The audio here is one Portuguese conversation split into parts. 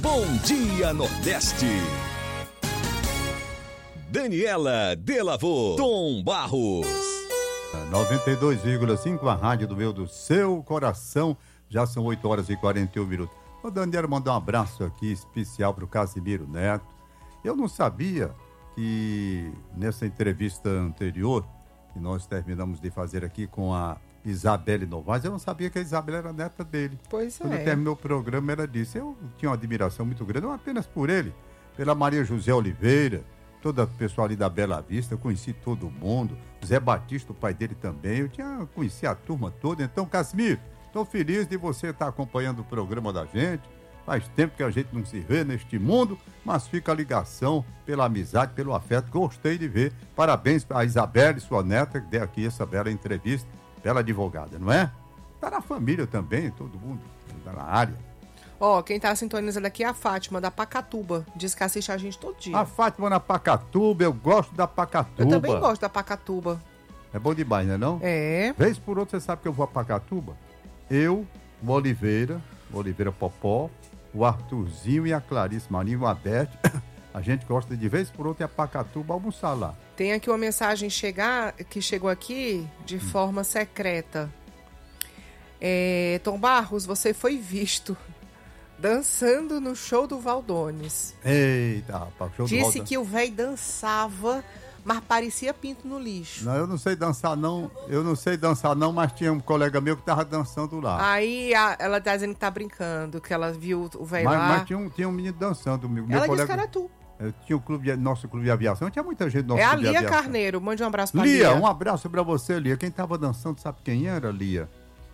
Bom Dia Nordeste. Daniela Delavô, Tom Barros. 92,5, a rádio do meu, do seu coração. Já são 8 horas e 41 minutos. Ô, Daniela, mandar um abraço aqui especial pro Casimiro Neto. Eu não sabia que nessa entrevista anterior, que nós terminamos de fazer aqui com a Isabelle Novaes, eu não sabia que a Isabelle era neta dele. Pois é. Quando terminou o programa, ela disse, eu tinha uma admiração muito grande, não apenas por ele, pela Maria José Oliveira, todo o pessoal ali da Bela Vista, eu conheci todo mundo, Zé Batista, o pai dele também, conheci a turma toda. Então, Casimiro, estou feliz de você estar acompanhando o programa da gente. Faz tempo que a gente não se vê neste mundo, mas fica a ligação pela amizade, pelo afeto. Gostei de ver. Parabéns a Isabelle, sua neta, que deu aqui essa bela entrevista. Bela advogada, não é? Tá na família também, todo mundo tá na área. Quem tá sintonizando aqui é a Fátima, da Pacatuba. Diz que assiste a gente todo dia. A Fátima na Pacatuba, eu gosto da Pacatuba. Eu também gosto da Pacatuba. É bom demais, não é não? É. Vez por outra, você sabe que eu vou a Pacatuba? Eu, o Oliveira Popó, o Arthurzinho e a Clarice Marinho, a Beth. A gente gosta de vez por outra ir a Pacatuba almoçar lá. Tem aqui uma mensagem que chegou aqui de forma secreta. Tom Barros, você foi visto dançando no show do Valdones. Eita, rapaz, show do Valdones. Disse que o velho dançava, mas parecia pinto no lixo. Não, eu não sei dançar não, mas tinha um colega meu que tava dançando lá. Aí ela tá dizendo que tá brincando, que ela viu o velho lá. Mas tinha um menino dançando. Ela disse que era tu. Tinha nosso clube de aviação, tinha muita gente no nosso clube de aviação. É a Lia Carneiro, mande um abraço pra Lia. Lia. Um abraço pra você, Lia. Quem tava dançando, sabe quem era, Lia?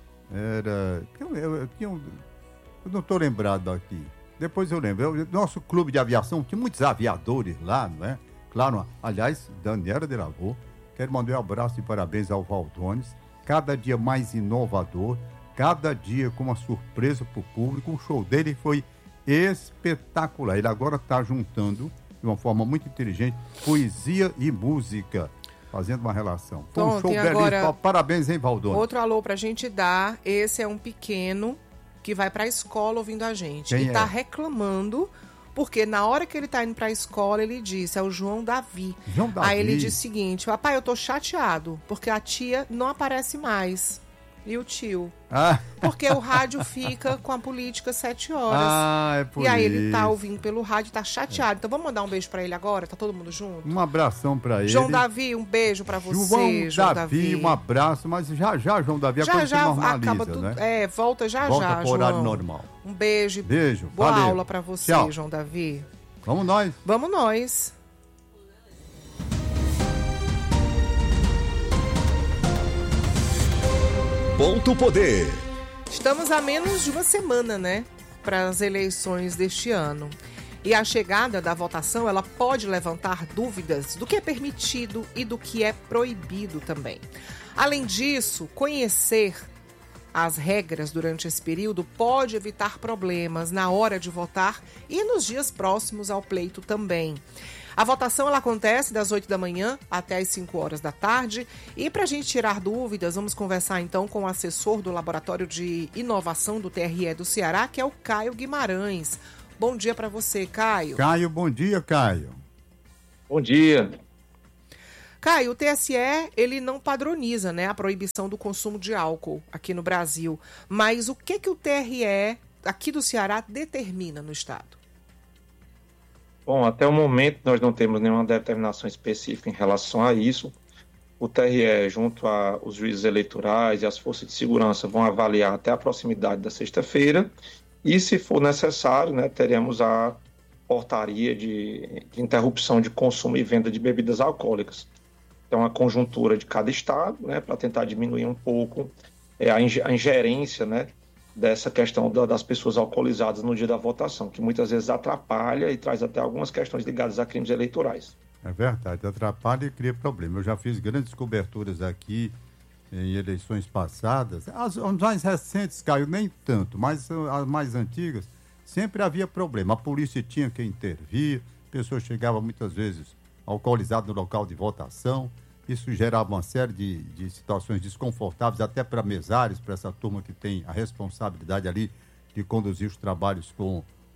Eu não tô lembrado aqui. Depois eu lembro. Nosso clube de aviação tinha muitos aviadores lá, não é? Claro, aliás, Daniela Delavô, quero mandar um abraço e parabéns ao Valdones. Cada dia mais inovador, cada dia com uma surpresa pro público. O show dele foi espetacular. Ele agora está juntando, de uma forma muito inteligente, poesia e música, fazendo uma relação. Foi um show belíssimo. Agora, parabéns, hein, Valdones? Outro alô pra gente dar. Esse é um pequeno que vai pra escola ouvindo a gente. Ele tá reclamando, porque na hora que ele tá indo pra escola, ele disse, é o João Davi. Aí ele disse o seguinte, papai, eu tô chateado, porque a tia não aparece mais. E o tio. Porque o rádio fica com a política 7 horas. É por E aí isso. ele tá ouvindo pelo rádio, tá chateado. Então vamos mandar um beijo pra ele agora? Tá todo mundo junto? Um abração pra ele. João Davi, um beijo pra você, João Davi. Um abraço, mas já, João Davi, a coisa se normaliza, acaba tudo, né? Volta já, volta pro horário João. normal. Um beijo. Beijo. Boa valeu. aula pra você, Tchau. João Davi. Vamos nós. Vamos nós. Ponto Poder. Estamos a menos de uma semana, né, para as eleições deste ano. E a chegada da votação, ela pode levantar dúvidas do que é permitido e do que é proibido também. Além disso, conhecer as regras durante esse período pode evitar problemas na hora de votar e nos dias próximos ao pleito também. A votação ela acontece das 8 da manhã até as 5 horas da tarde. E para a gente tirar dúvidas, vamos conversar então com o assessor do Laboratório de Inovação do TRE do Ceará, que é o Caio Guimarães. Bom dia para você, Caio. Caio, bom dia, Caio. Bom dia. Caio, o TSE, ele não padroniza, né, a proibição do consumo de álcool aqui no Brasil. Mas o que o TRE aqui do Ceará determina no estado? Bom, até o momento nós não temos nenhuma determinação específica em relação a isso. O TRE, junto aos juízes eleitorais e as forças de segurança, vão avaliar até a proximidade da sexta-feira. E, se for necessário, né, teremos a portaria de interrupção de consumo e venda de bebidas alcoólicas. Então, a conjuntura de cada estado, né, para tentar diminuir um pouco a ingerência, né, dessa questão das pessoas alcoolizadas no dia da votação, que muitas vezes atrapalha e traz até algumas questões ligadas a crimes eleitorais. É verdade, atrapalha e cria problema. Eu já fiz grandes coberturas aqui em eleições passadas. As mais recentes, Caio, nem tanto, mas as mais antigas, sempre havia problema. A polícia tinha que intervir, pessoas chegavam muitas vezes alcoolizadas no local de votação. Isso gerava uma série de situações desconfortáveis, até para mesários, para essa turma que tem a responsabilidade ali de conduzir os trabalhos com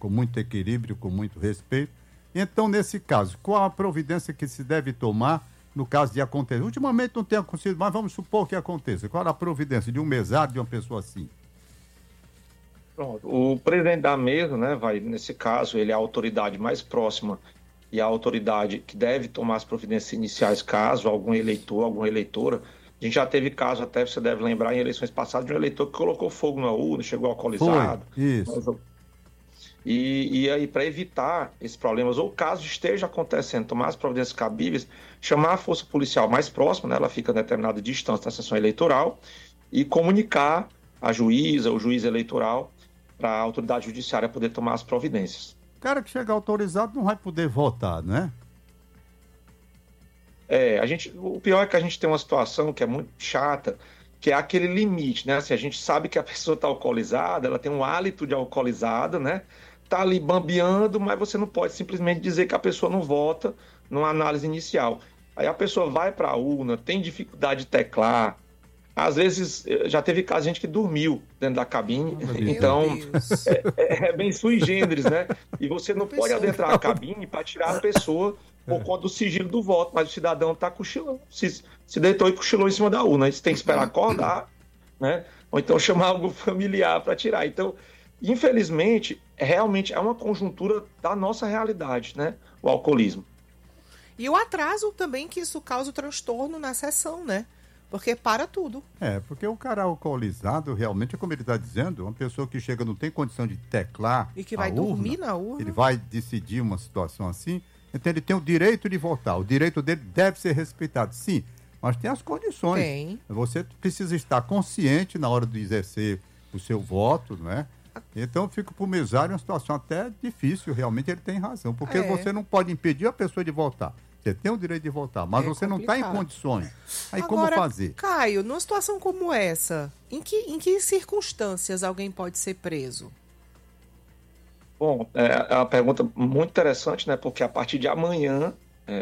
com muito equilíbrio, com muito respeito. Então, nesse caso, qual a providência que se deve tomar no caso de acontecer? Ultimamente não tem acontecido, mas vamos supor que aconteça. Qual a providência de um mesário, de uma pessoa assim? Pronto. O presidente da mesa, né, nesse caso, ele é a autoridade mais próxima e a autoridade que deve tomar as providências iniciais caso algum eleitor, alguma eleitora. A gente já teve caso, até você deve lembrar, em eleições passadas, de um eleitor que colocou fogo na urna, chegou alcoolizado. Foi, isso. E aí, para evitar esses problemas, ou caso esteja acontecendo, tomar as providências cabíveis, chamar a força policial mais próxima, né, ela fica a determinada distância da sessão eleitoral, e comunicar a juíza, o juiz eleitoral, para a autoridade judiciária poder tomar as providências. O cara que chega autorizado não vai poder votar, né? O pior é que a gente tem uma situação que é muito chata, que é aquele limite, né? Assim, a gente sabe que a pessoa está alcoolizada, ela tem um hálito de alcoolizada, né? Tá ali bambeando, mas você não pode simplesmente dizer que a pessoa não vota numa análise inicial. Aí a pessoa vai para a urna, tem dificuldade de teclar. Às vezes, já teve caso de gente que dormiu dentro da cabine. Então, é bem sui generis, né? E você não pode adentrar a cabine para tirar a pessoa por conta do sigilo do voto, mas o cidadão está cochilando, se deitou e cochilou em cima da urna. Aí você tem que esperar acordar, né? Ou então chamar algum familiar para tirar. Então, infelizmente, realmente é uma conjuntura da nossa realidade, né? O alcoolismo. E o atraso também, que isso causa o transtorno na sessão, né? Porque para tudo. Porque o cara alcoolizado, realmente, como ele está dizendo, uma pessoa que chega não tem condição de teclar e que vai dormir na urna. Ele vai decidir uma situação assim. Então ele tem o direito de votar. O direito dele deve ser respeitado, sim. Mas tem as condições. Tem. Você precisa estar consciente na hora de exercer o seu voto, não é? Então fica para o mesário uma situação até difícil, realmente ele tem razão. Porque você não pode impedir a pessoa de votar. Você tem o direito de votar, mas você não está em condições. Aí agora, como fazer? Caio, numa situação como essa, em que circunstâncias alguém pode ser preso? Bom, é uma pergunta muito interessante, né? Porque a partir de amanhã,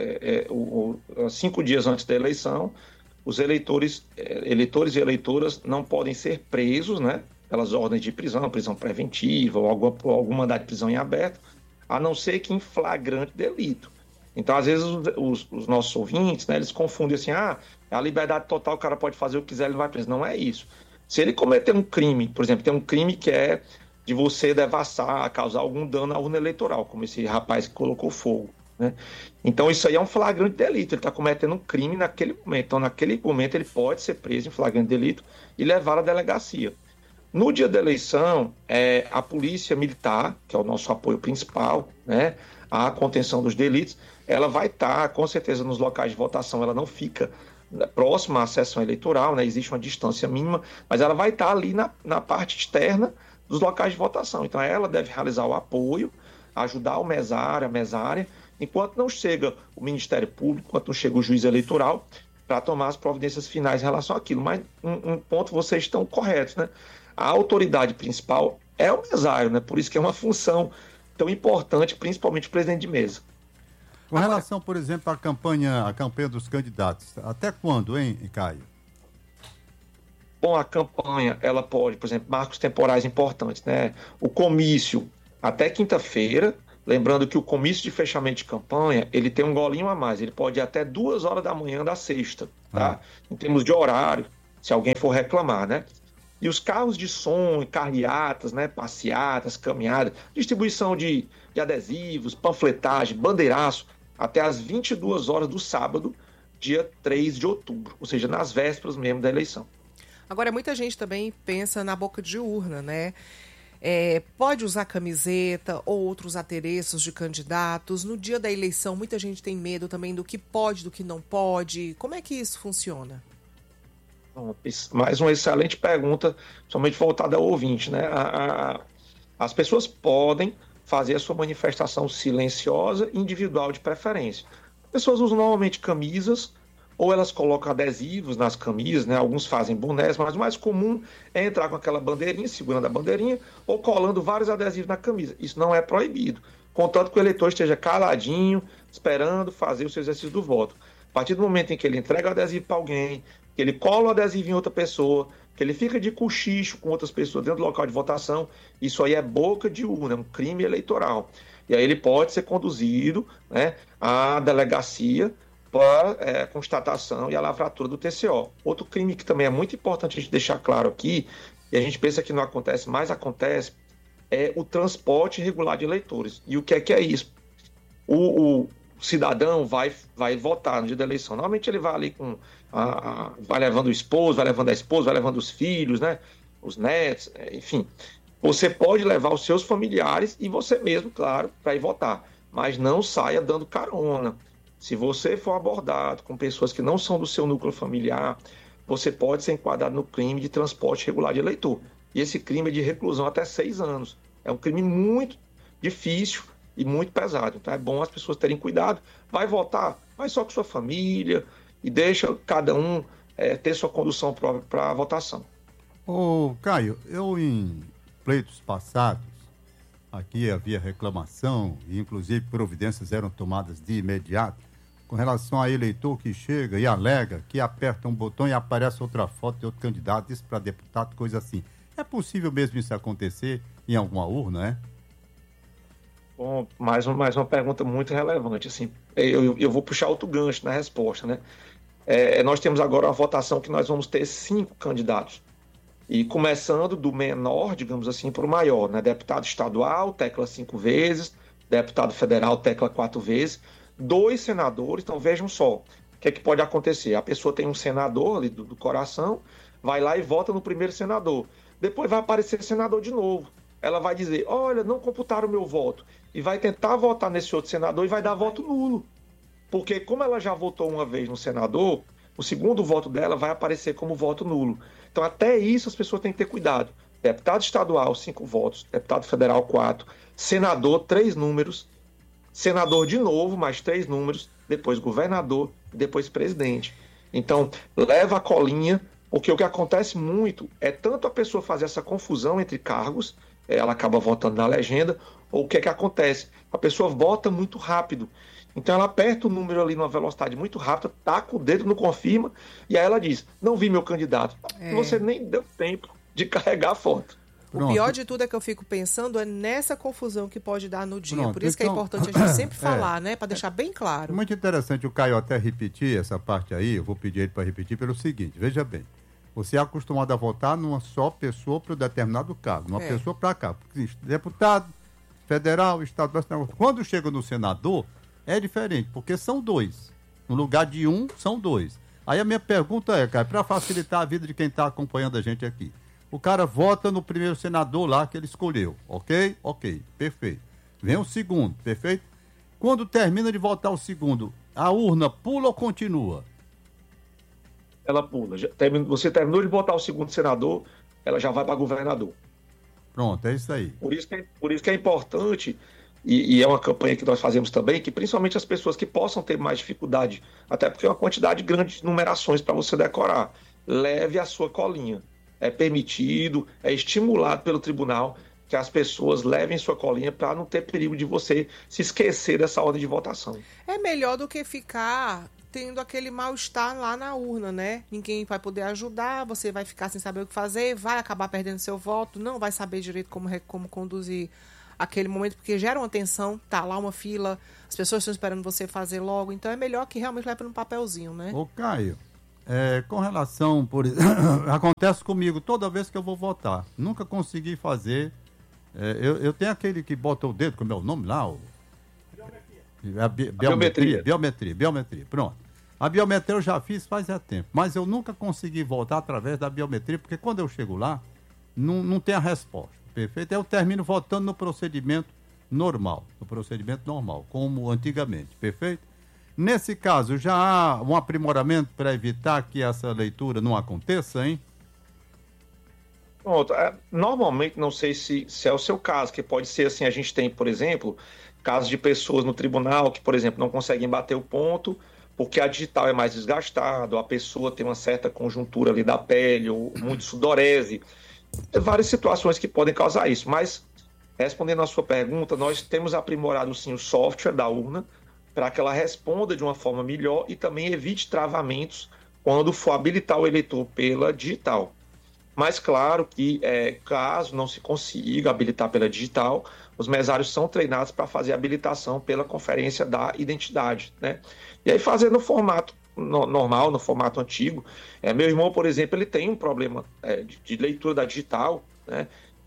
5 dias antes da eleição, os eleitores e eleitoras não podem ser presos, né? Pelas ordens de prisão preventiva ou algum mandado de prisão em aberto, a não ser que em flagrante delito. Então, às vezes, os nossos ouvintes, né, eles confundem assim, é a liberdade total, o cara pode fazer o que quiser, ele vai preso. Não é isso. Se ele cometer um crime, por exemplo, tem um crime que é de você devassar, causar algum dano à urna eleitoral, como esse rapaz que colocou fogo, né? Então, isso aí é um flagrante delito, ele está cometendo um crime naquele momento. Então, naquele momento, ele pode ser preso em flagrante delito e levar à delegacia. No dia da eleição, a polícia militar, que é o nosso apoio principal, né, à contenção dos delitos, ela vai estar, com certeza, nos locais de votação, ela não fica próxima à sessão eleitoral, né, existe uma distância mínima, mas ela vai estar ali na parte externa dos locais de votação. Então, ela deve realizar o apoio, ajudar o mesário, a mesária, enquanto não chega o Ministério Público, enquanto não chega o juiz eleitoral, para tomar as providências finais em relação àquilo. Mas, um ponto, vocês estão corretos, né? A autoridade principal é o mesário, né? Por isso que é uma função tão importante, principalmente o presidente de mesa. Com relação, por exemplo, à campanha dos candidatos, até quando, hein, Caio? Bom, a campanha, ela pode, por exemplo, marcos temporais importantes, né? O comício até quinta-feira, lembrando que o comício de fechamento de campanha, ele tem um golinho a mais, ele pode ir até 2 horas da manhã da sexta, tá? Em termos de horário, se alguém for reclamar, né? E os carros de som, carreatas, né, passeatas, caminhadas, distribuição de adesivos, panfletagem, bandeiraço, até às 22 horas do sábado, dia 3 de outubro, ou seja, nas vésperas mesmo da eleição. Agora, muita gente também pensa na boca de urna, né? Pode usar camiseta ou outros adereços de candidatos. No dia da eleição, muita gente tem medo também do que pode, do que não pode. Como é que isso funciona? Mais uma excelente pergunta, somente voltada ao ouvinte, né? As pessoas podem fazer a sua manifestação silenciosa individual de preferência. As pessoas usam normalmente camisas, ou elas colocam adesivos nas camisas, né? Alguns fazem bonés, mas o mais comum é entrar com aquela bandeirinha, segurando a bandeirinha, ou colando vários adesivos na camisa. Isso não é proibido, contanto que o eleitor esteja caladinho, esperando fazer o seu exercício do voto. A partir do momento em que ele entrega o adesivo para alguém, que ele cola o adesivo em outra pessoa, que ele fica de cochicho com outras pessoas dentro do local de votação, isso aí é boca de urna, é um crime eleitoral. E aí ele pode ser conduzido, né, à delegacia para constatação e a lavratura do TCO. Outro crime que também é muito importante a gente deixar claro aqui, e a gente pensa que não acontece, mas acontece, é o transporte irregular de eleitores. E o que é isso? O cidadão vai votar no dia da eleição. Normalmente ele vai ali vai levando o esposo, vai levando a esposa, vai levando os filhos, né? Os netos, enfim. Você pode levar os seus familiares e você mesmo, claro, para ir votar. Mas não saia dando carona. Se você for abordado com pessoas que não são do seu núcleo familiar, você pode ser enquadrado no crime de transporte irregular de eleitor. E esse crime é de reclusão até 6 anos. É um crime muito difícil e muito pesado. Então é bom as pessoas terem cuidado. Vai votar, vai só com sua família e deixa cada um ter sua condução própria para a votação. Ô, Caio, eu em pleitos passados, aqui havia reclamação e inclusive providências eram tomadas de imediato com relação a eleitor que chega e alega que aperta um botão e aparece outra foto de outro candidato, isso para deputado, coisa assim. É possível mesmo isso acontecer em alguma urna, é? Bom, mais uma pergunta muito relevante. Assim, eu vou puxar outro gancho na resposta, né? Nós temos agora uma votação que nós vamos ter 5 candidatos. E começando do menor, digamos assim, para o maior, né? Deputado estadual, tecla 5 vezes, deputado federal, tecla 4 vezes, 2 senadores. Então vejam só, o que é que pode acontecer? A pessoa tem um senador ali do coração, vai lá e vota no primeiro senador. Depois vai aparecer senador de novo. Ela vai dizer, olha, não computaram o meu voto. E vai tentar votar nesse outro senador e vai dar voto nulo. Porque como ela já votou uma vez no senador, o segundo voto dela vai aparecer como voto nulo. Então até isso as pessoas têm que ter cuidado. Deputado estadual, 5 votos. Deputado federal, 4. Senador, 3 números. Senador de novo, mais 3 números. Depois governador, depois presidente. Então leva a colinha, porque o que acontece muito é tanto a pessoa fazer essa confusão entre cargos, ela acaba votando na legenda, ou o que é que acontece? A pessoa vota muito rápido. Então ela aperta o número ali numa velocidade muito rápida, taca o dedo no confirma, e aí ela diz, não vi meu candidato. Você nem deu tempo de carregar a foto. O pior de tudo é que eu fico pensando é nessa confusão que pode dar no dia. Por isso que é importante a gente sempre falar, né? Para deixar bem claro. Muito interessante o Caio até repetir essa parte aí, eu vou pedir ele para repetir pelo seguinte, veja bem. Você é acostumado a votar numa só pessoa para um determinado cargo, numa pessoa para cá. Deputado, federal, estadual, quando chega no senador, é diferente, porque são 2. No lugar de 1, são 2. Aí a minha pergunta é, cara, para facilitar a vida de quem está acompanhando a gente aqui. O cara vota no primeiro senador lá que ele escolheu, ok? Ok, perfeito. Vem o segundo, perfeito? Quando termina de votar o segundo, a urna pula ou continua? Ela pula. Você terminou de votar o segundo senador, ela já vai para governador. Pronto, é isso aí. Por isso que é importante, e é uma campanha que nós fazemos também, que principalmente as pessoas que possam ter mais dificuldade, até porque é uma quantidade grande de numerações para você decorar, leve a sua colinha. É permitido, é estimulado pelo tribunal que as pessoas levem sua colinha para não ter perigo de você se esquecer dessa ordem de votação. É melhor do que ficar tendo aquele mal-estar lá na urna, né? Ninguém vai poder ajudar, você vai ficar sem saber o que fazer, vai acabar perdendo seu voto, não vai saber direito como conduzir aquele momento, porque gera uma tensão, tá lá uma fila, as pessoas estão esperando você fazer logo, então é melhor que realmente leve num papelzinho, né? Ô, Caio, com relação, por acontece comigo toda vez que eu vou votar, nunca consegui fazer, eu tenho aquele que bota o dedo, como é o nome lá, Biometria, pronto. A biometria eu já fiz faz tempo, mas eu nunca consegui votar através da biometria, porque quando eu chego lá, não tem a resposta, perfeito? Eu termino votando no procedimento normal, como antigamente, perfeito? Nesse caso, já há um aprimoramento para evitar que essa leitura não aconteça, hein? Pronto. Normalmente, não sei se é o seu caso, que pode ser assim, a gente tem, por exemplo, casos de pessoas no tribunal que, por exemplo, não conseguem bater o ponto porque a digital é mais desgastada, ou a pessoa tem uma certa conjuntura ali da pele, ou muito sudorese. Tem várias situações que podem causar isso, mas, respondendo à sua pergunta, nós temos aprimorado, sim, o software da urna para que ela responda de uma forma melhor e também evite travamentos quando for habilitar o eleitor pela digital. Mas claro que caso não se consiga habilitar pela digital, os mesários são treinados para fazer a habilitação pela conferência da identidade, né? E aí fazer no formato normal, no formato antigo. Meu irmão, por exemplo, ele tem um problema de leitura da digital, né?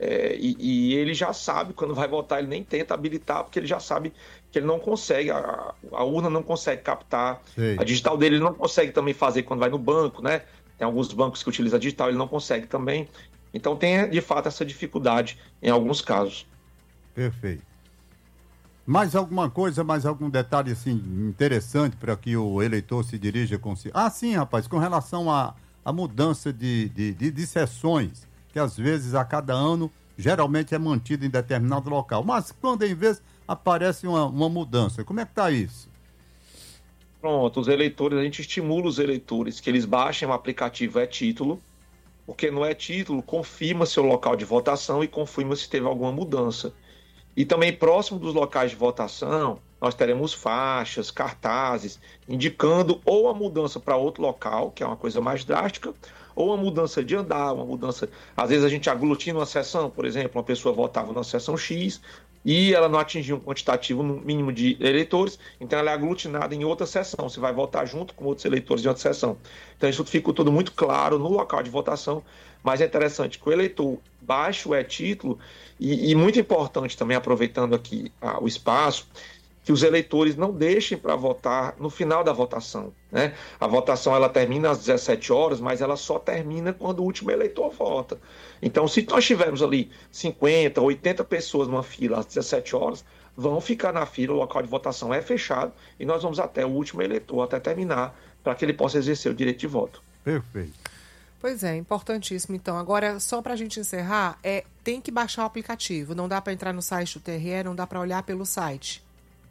E ele já sabe, quando vai votar, ele nem tenta habilitar, porque ele já sabe que ele não consegue, a urna não consegue captar, Sim. A digital dele ele não consegue também fazer quando vai no banco, né? Tem alguns bancos que utilizam a digital, ele não consegue também. Então tem, de fato, essa dificuldade em alguns casos. Perfeito. Mais alguma coisa, mais algum detalhe assim, interessante para que o eleitor se dirija com... sim, rapaz, com relação à mudança de sessões, que às vezes a cada ano geralmente é mantido em determinado local, mas quando em vez aparece uma mudança, como é que está isso? Pronto, os eleitores, a gente estimula os eleitores que eles baixem o aplicativo É-Título, porque no É-Título confirma seu local de votação e confirma se teve alguma mudança. E também próximo dos locais de votação, nós teremos faixas, cartazes, indicando ou a mudança para outro local, que é uma coisa mais drástica, ou a mudança de andar, uma mudança... Às vezes a gente aglutina uma seção, por exemplo, uma pessoa votava na seção X e ela não atingiu um quantitativo mínimo de eleitores, então ela é aglutinada em outra seção, você vai votar junto com outros eleitores de outra seção. Então isso fica tudo muito claro no local de votação, mas é interessante que o eleitor baixe o E-Título e muito importante também, aproveitando aqui o espaço, que os eleitores não deixem para votar no final da votação, né? A votação ela termina às 17 horas, mas ela só termina quando o último eleitor vota. Então, se nós tivermos ali 50, 80 pessoas numa fila às 17 horas, vão ficar na fila, o local de votação é fechado e nós vamos até o último eleitor, até terminar, para que ele possa exercer o direito de voto. Perfeito. Pois é, importantíssimo. Então, agora, só para a gente encerrar, tem que baixar o aplicativo. Não dá para entrar no site do TRE, não dá para olhar pelo site.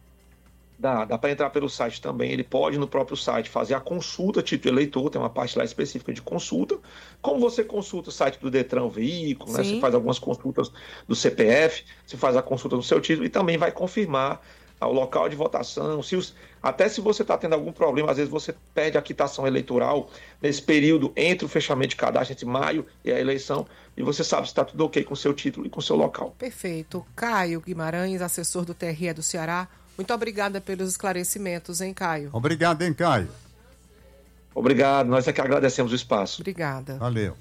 Dá para entrar pelo site também, ele pode no próprio site fazer a consulta título eleitor, tem uma parte lá específica de consulta, como você consulta o site do Detran, o veículo, né? Você faz algumas consultas do CPF, você faz a consulta do seu título e também vai confirmar o local de votação, até se você está tendo algum problema, às vezes você perde a quitação eleitoral nesse período entre o fechamento de cadastro, entre maio e a eleição, e você sabe se está tudo ok com o seu título e com o seu local. Perfeito. Caio Guimarães, assessor do TRE do Ceará, muito obrigada pelos esclarecimentos, hein, Caio? Obrigado, hein, Caio? Obrigado, nós é que agradecemos o espaço. Obrigada. Valeu.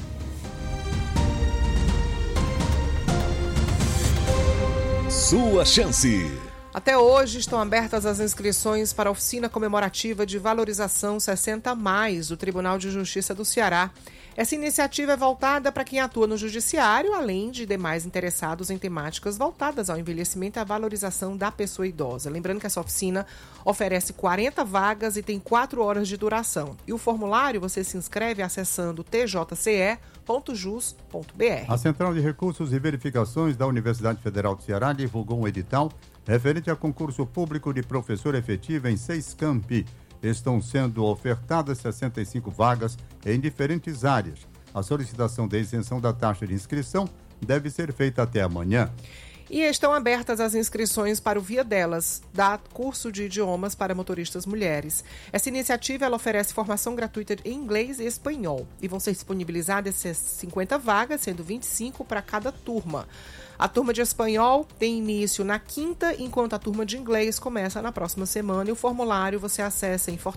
Sua chance. Até hoje estão abertas as inscrições para a oficina comemorativa de valorização 60+, do Tribunal de Justiça do Ceará. Essa iniciativa é voltada para quem atua no judiciário, além de demais interessados em temáticas voltadas ao envelhecimento e à valorização da pessoa idosa. Lembrando que essa oficina oferece 40 vagas e tem 4 horas de duração. E o formulário você se inscreve acessando tjce.jus.br. A Central de Recursos e Verificações da Universidade Federal do Ceará divulgou um edital referente a concurso público de professor efetivo em 6 campi. Estão sendo ofertadas 65 vagas em diferentes áreas. A solicitação de isenção da taxa de inscrição deve ser feita até amanhã. E estão abertas as inscrições para o Via Delas, da curso de idiomas para motoristas mulheres. Essa iniciativa ela oferece formação gratuita em inglês e espanhol. E vão ser disponibilizadas 50 vagas, sendo 25 para cada turma. A turma de espanhol tem início na quinta, enquanto a turma de inglês começa na próxima semana. E o formulário você acessa em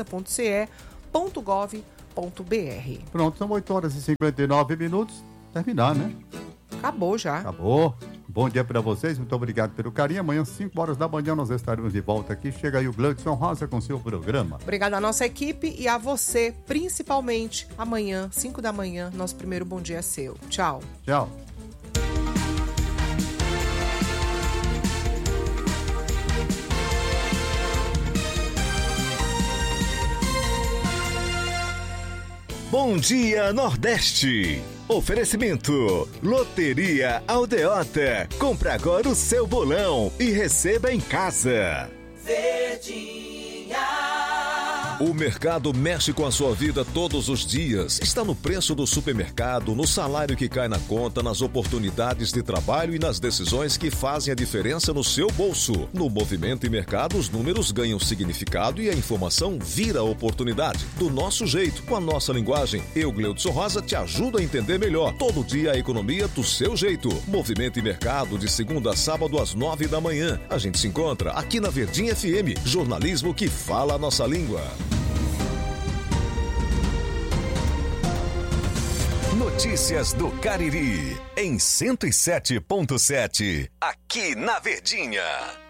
fortaleza.ce.gov.br. Pronto, são 8 horas e 59 minutos. Terminar, né? Acabou já. Acabou. Bom dia para vocês, muito obrigado pelo carinho. Amanhã, 5 horas da manhã, nós estaremos de volta aqui. Chega aí o Gleudson Rosa com seu programa. Obrigada à nossa equipe e a você, principalmente. Amanhã, 5 da manhã, nosso primeiro Bom Dia é seu. Tchau. Tchau. Bom Dia Nordeste. Oferecimento. Loteria Aldeota. Compre agora o seu bolão e receba em casa. Verdinha. O mercado mexe com a sua vida todos os dias. Está no preço do supermercado, no salário que cai na conta, nas oportunidades de trabalho e nas decisões que fazem a diferença no seu bolso. No Movimento e Mercado, os números ganham significado e a informação vira oportunidade. Do nosso jeito, com a nossa linguagem, eu, Gleudson Rosa, te ajudo a entender melhor. Todo dia a economia do seu jeito. Movimento e Mercado, de segunda a sábado às 9 da manhã. A gente se encontra aqui na Verdinha FM. Jornalismo que fala a nossa língua. Notícias do Cariri, em 107.7, aqui na Verdinha.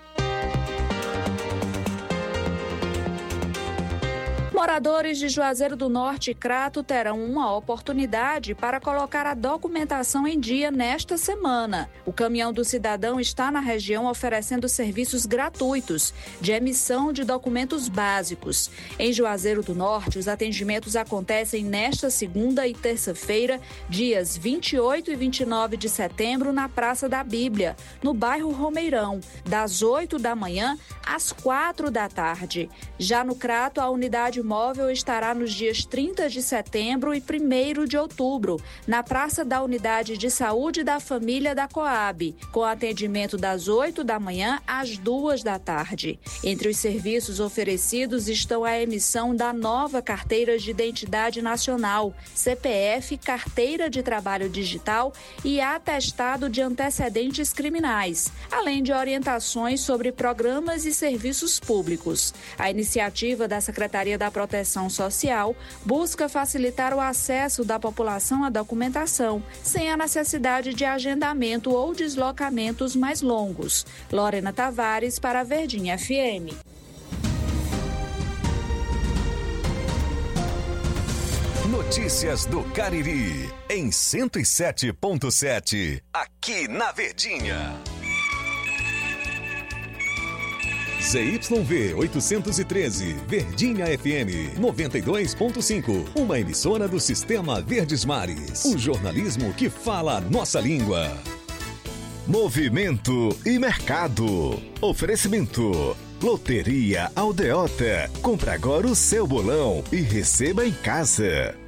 Moradores de Juazeiro do Norte e Crato terão uma oportunidade para colocar a documentação em dia nesta semana. O Caminhão do Cidadão está na região oferecendo serviços gratuitos de emissão de documentos básicos. Em Juazeiro do Norte, os atendimentos acontecem nesta segunda e terça-feira, dias 28 e 29 de setembro, na Praça da Bíblia, no bairro Romeirão, das 8 da manhã às 4 da tarde. Já no Crato, a unidade móvel estará nos dias 30 de setembro e 1º de outubro, na Praça da Unidade de Saúde da Família da Coab, com atendimento das 8 da manhã às 2 da tarde. Entre os serviços oferecidos estão a emissão da nova Carteira de Identidade Nacional, CPF, Carteira de Trabalho Digital e atestado de antecedentes criminais, além de orientações sobre programas e serviços públicos. A iniciativa da Secretaria da Proteção Social busca facilitar o acesso da população à documentação, sem a necessidade de agendamento ou deslocamentos mais longos. Lorena Tavares para a Verdinha FM. Notícias do Cariri, em 107.7, aqui na Verdinha. ZYV 813, Verdinha FM 92.5, uma emissora do Sistema Verdes Mares. O jornalismo que fala a nossa língua. Movimento e Mercado. Oferecimento. Loteria Aldeota. Compre agora o seu bolão e receba em casa.